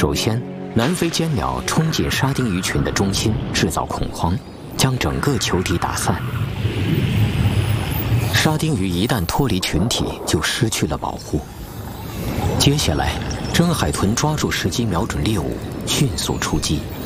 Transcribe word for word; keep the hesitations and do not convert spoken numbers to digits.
首先，南非尖鸟冲进沙丁鱼群的中心，制造恐慌，将整个球体打散。沙丁鱼一旦脱离群体，就失去了保护。接下来，真海豚抓住时机，瞄准猎物，迅速出击。